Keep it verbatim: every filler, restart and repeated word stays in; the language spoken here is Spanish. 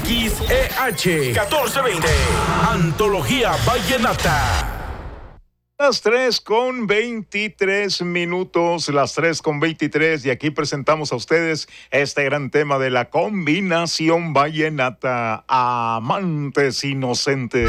X E H catorce veinte. Antología Vallenata. Las tres con veintitrés minutos, las tres con veintitrés, y aquí presentamos a ustedes este gran tema de la combinación vallenata, Amantes Inocentes.